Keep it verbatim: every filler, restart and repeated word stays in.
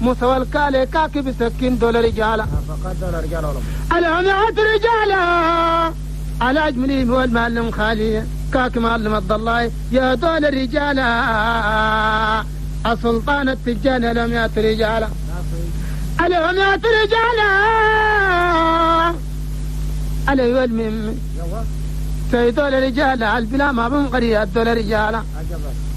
مسوى الكالي كاكي بسكين دول رجالة فقط دول رجالة ولا العمات رجالة على أجملي هو المعلم خالي كاكي معلم الضلاي يا دول رجالة السلطان التجاني العمات رجالة العمات رجالة على يولمي سيدول رجالة البلا ما بنقري الدول رجالة